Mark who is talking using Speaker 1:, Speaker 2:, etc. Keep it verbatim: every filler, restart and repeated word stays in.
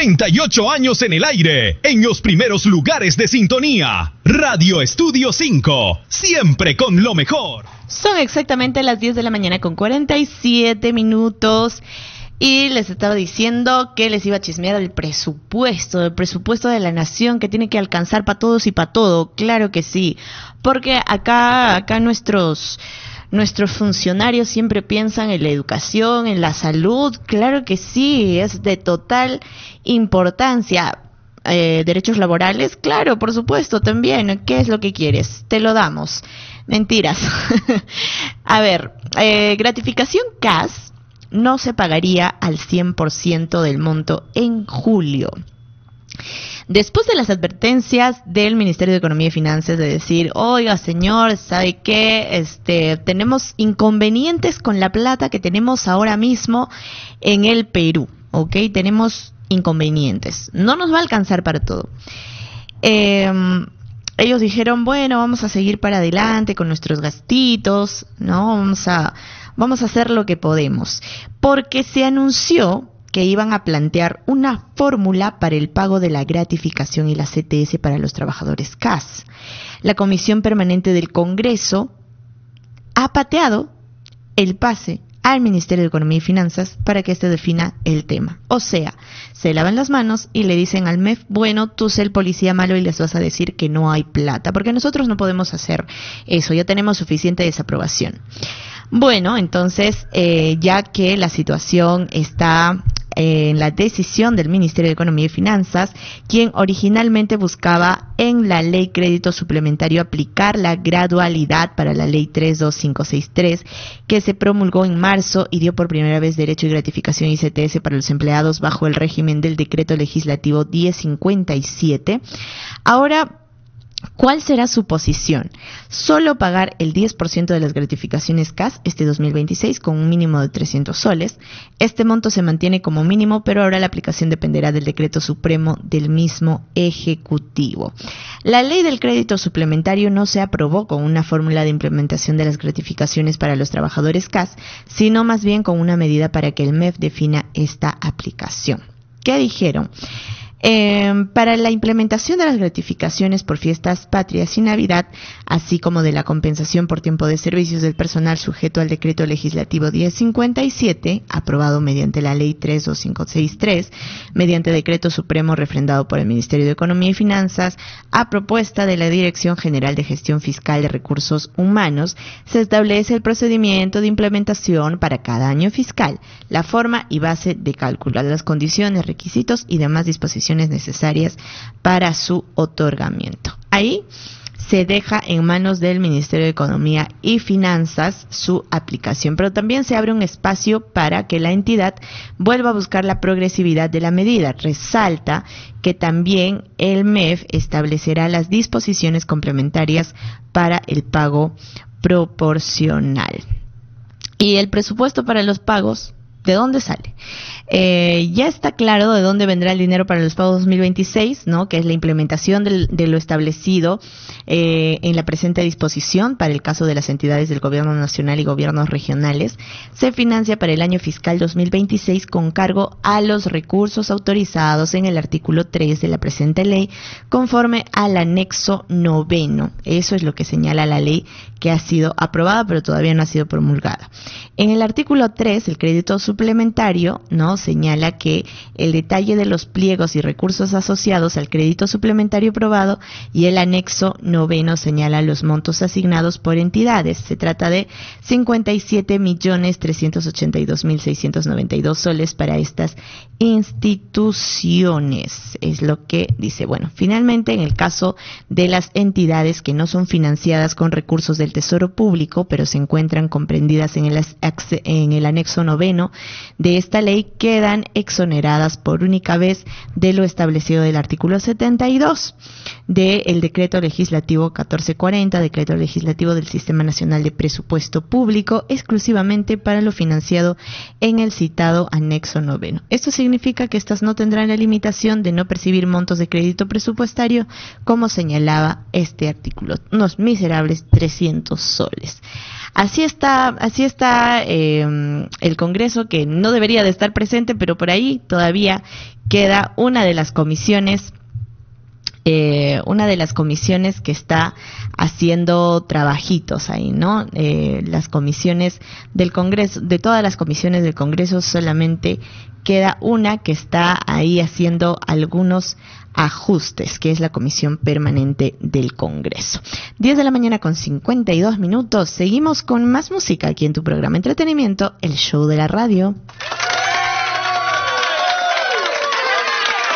Speaker 1: treinta y ocho años en el aire, en los primeros lugares de sintonía. Radio Estudio cinco, siempre con lo mejor.
Speaker 2: Son exactamente las diez de la mañana con cuarenta y siete minutos. Y les estaba diciendo que les iba a chismear el presupuesto, el presupuesto de la nación que tiene que alcanzar para todos y para todo. Claro que sí, porque acá, acá nuestros, nuestros funcionarios siempre piensan en la educación, en la salud. Claro que sí, es de total importancia. Eh, derechos laborales, claro, por supuesto, también. ¿Qué es lo que quieres? Te lo damos. Mentiras. A ver, eh, gratificación C A S no se pagaría al cien por ciento del monto en julio. Después de las advertencias del Ministerio de Economía y Finanzas de decir, oiga señor, ¿sabe qué? Este, tenemos inconvenientes con la plata que tenemos ahora mismo en el Perú, ¿ok? Tenemos inconvenientes. No nos va a alcanzar para todo. Eh, ellos dijeron, bueno, vamos a seguir para adelante con nuestros gastitos, ¿no? Vamos a... Vamos a hacer lo que podemos, porque se anunció que iban a plantear una fórmula para el pago de la gratificación y la C T S para los trabajadores C A S. La Comisión Permanente del Congreso ha pateado el pase al Ministerio de Economía y Finanzas para que éste defina el tema. O sea, se lavan las manos y le dicen al M E F, bueno, tú sé el policía malo y les vas a decir que no hay plata, porque nosotros no podemos hacer eso, ya tenemos suficiente desaprobación. Bueno, entonces, eh, ya que la situación está eh, en la decisión del Ministerio de Economía y Finanzas, quien originalmente buscaba en la Ley Crédito Suplementario aplicar la gradualidad para la Ley tres dos cinco seis tres, que se promulgó en marzo y dio por primera vez derecho y gratificación y C T S para los empleados bajo el régimen del Decreto Legislativo diez cincuenta y siete. Ahora, ¿cuál será su posición? Solo pagar el diez por ciento de las gratificaciones C A S este dos mil veintiséis con un mínimo de trescientos soles. Este monto se mantiene como mínimo, pero ahora la aplicación dependerá del decreto supremo del mismo Ejecutivo. La ley del crédito suplementario no se aprobó con una fórmula de implementación de las gratificaciones para los trabajadores C A S, sino más bien con una medida para que el M E F defina esta aplicación. ¿Qué dijeron? Eh, para la implementación de las gratificaciones por fiestas patrias y Navidad, así como de la compensación por tiempo de servicios del personal sujeto al decreto legislativo diez cincuenta y siete, aprobado mediante la ley tres dos cinco seis tres, mediante decreto supremo refrendado por el Ministerio de Economía y Finanzas, a propuesta de la Dirección General de Gestión Fiscal de Recursos Humanos, se establece el procedimiento de implementación para cada año fiscal, la forma y base de cálculo, las condiciones, requisitos y demás disposiciones necesarias para su otorgamiento. Ahí se deja en manos del Ministerio de Economía y Finanzas su aplicación, pero también se abre un espacio para que la entidad vuelva a buscar la progresividad de la medida. Resalta que también el M E F establecerá las disposiciones complementarias para el pago proporcional. Y el presupuesto para los pagos, ¿de dónde sale? Eh, ya está claro de dónde vendrá el dinero para los pagos dos mil veintiséis, ¿no? Que es la implementación del, de lo establecido eh, en la presente disposición para el caso de las entidades del Gobierno Nacional y Gobiernos Regionales. Se financia para el año fiscal dos mil veintiséis con cargo a los recursos autorizados en el artículo tres de la presente ley, conforme al anexo noveno. Eso es lo que señala la ley que ha sido aprobada, pero todavía no ha sido promulgada. En el artículo tres, el crédito suplementario, ¿no?, señala que el detalle de los pliegos y recursos asociados al crédito suplementario aprobado, y el anexo noveno señala los montos asignados por entidades. Se trata de cincuenta y siete millones trescientos ochenta y dos mil seiscientos noventa y dos soles para estas instituciones. Es lo que dice. Bueno, finalmente, en el caso de las entidades que no son financiadas con recursos del Tesoro Público, pero se encuentran comprendidas en el, en el anexo noveno de esta ley, quedan exoneradas por única vez de lo establecido del artículo setenta y dos del decreto legislativo catorce cuarenta, decreto legislativo del Sistema Nacional de Presupuesto Público, exclusivamente para lo financiado en el citado anexo noveno. Esto significa significa que estas no tendrán la limitación de no percibir montos de crédito presupuestario, como señalaba este artículo, unos miserables trescientos soles. Así está, así está eh, el Congreso, que no debería de estar presente, pero por ahí todavía queda una de las comisiones, eh, una de las comisiones que está haciendo trabajitos ahí, ¿no? Eh, las comisiones del Congreso, de todas las comisiones del Congreso, solamente queda una que está ahí haciendo algunos ajustes, que es la Comisión Permanente del Congreso. diez de la mañana con cincuenta y dos minutos. Seguimos con más música aquí en tu programa Entretenimiento, el show de la radio.